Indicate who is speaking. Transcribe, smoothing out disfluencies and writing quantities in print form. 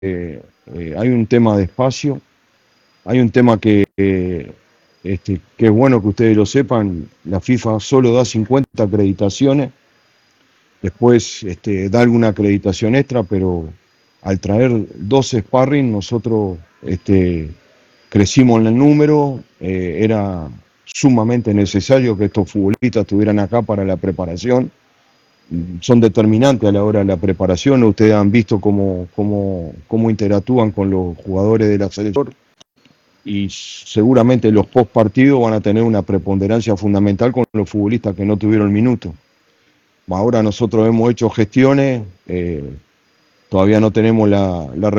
Speaker 1: hay un tema de espacio, hay un tema que es bueno que ustedes lo sepan, la FIFA solo da 50 acreditaciones, después da alguna acreditación extra, pero al traer 12 sparring nosotros crecimos en el número, era sumamente necesario que estos futbolistas estuvieran acá para la preparación, son determinantes a la hora de la preparación, ustedes han visto cómo interactúan con los jugadores de la selección y seguramente los post partidos van a tener una preponderancia fundamental con los futbolistas que no tuvieron minutos. Ahora nosotros hemos hecho gestiones, todavía no tenemos la